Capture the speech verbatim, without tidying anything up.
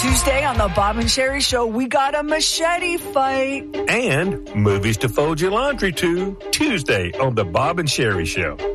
Tuesday on the Bob and Sherry Show, we got a machete fight. And movies to fold your laundry to. Tuesday on the Bob and Sherry Show.